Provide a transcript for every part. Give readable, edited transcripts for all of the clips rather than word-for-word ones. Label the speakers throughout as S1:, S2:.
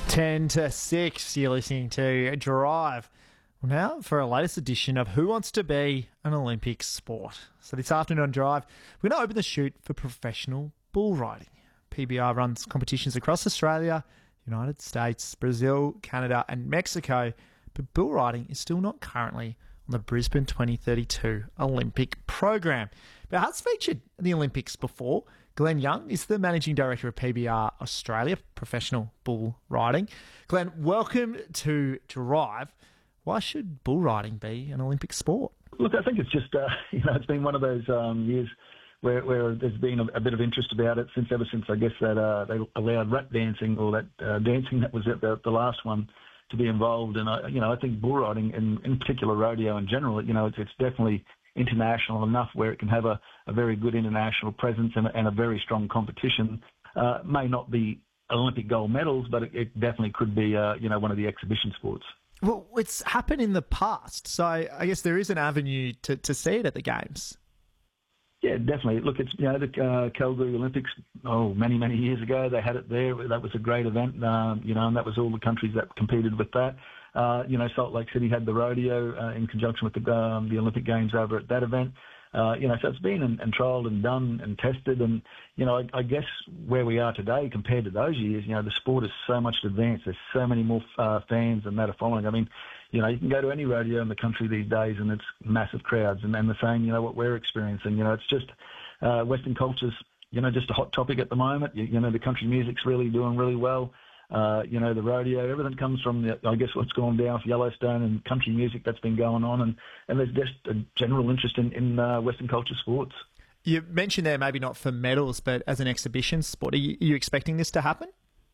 S1: 10 to 6, you're listening to Drive. Well, now for our latest edition of Who Wants to Be an Olympic Sport. So this afternoon on Drive, we're going to open the chute for professional bull riding. PBR runs competitions across Australia, United States, Brazil, Canada and Mexico, but bull riding is still not currently on the Brisbane 2032 Olympic program. But it has featured in the Olympics before. Glenn Young is the Managing Director of PBR Australia, professional bull riding. Glenn, welcome to Drive. Why should bull riding be an Olympic sport?
S2: Look, I think it's just, it's been one of those years where there's been a bit of interest about it ever since I guess that they allowed rap dancing or that dancing that was at the last one to be involved. And I think bull riding, in particular rodeo in general, it's definitely international enough where it can have a very good international presence and a very strong competition. May not be Olympic gold medals, but it definitely could be, one of the exhibition sports.
S1: Well, it's happened in the past, so I guess there is an avenue to see it at the Games.
S2: Yeah, definitely. Look, it's, the Calgary Olympics, many, many years ago, they had it there. That was a great event, and that was all the countries that competed with that. Salt Lake City had the rodeo in conjunction with the Olympic Games over at that event. So it's been and trialled and done and tested. And, I guess where we are today compared to those years, the sport is so much advanced. There's so many more fans and that are following. I mean, you can go to any rodeo in the country these days and it's massive crowds. And the same, what we're experiencing, it's just Western culture's, just a hot topic at the moment. The country music's really doing really well. The rodeo, everything comes from, what's gone down for Yellowstone and country music that's been going on. And there's just a general interest in Western culture sports.
S1: You mentioned there maybe not for medals, but as an exhibition sport, are you expecting this to happen?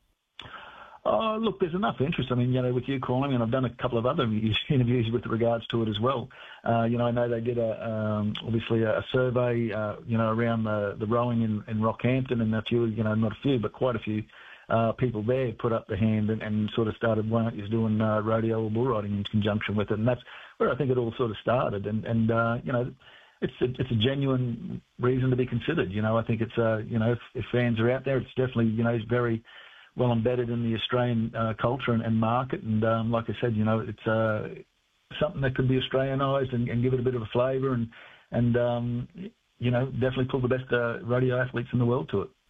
S2: Oh, look, there's enough interest. I mean, with you calling, and I've done a couple of other interviews with regards to it as well. I know they did obviously a survey, around the rowing in Rockhampton, and a few, not a few, but quite a few people there put up the hand and sort of started, why aren't you doing rodeo or bull riding in conjunction with it? And that's where I think it all sort of started. And it's a genuine reason to be considered. I think it's, if fans are out there, it's definitely, very well embedded in the Australian culture and market. And like I said, it's something that could be Australianised and give it a bit of a flavour and definitely pull the best rodeo athletes in the world to it.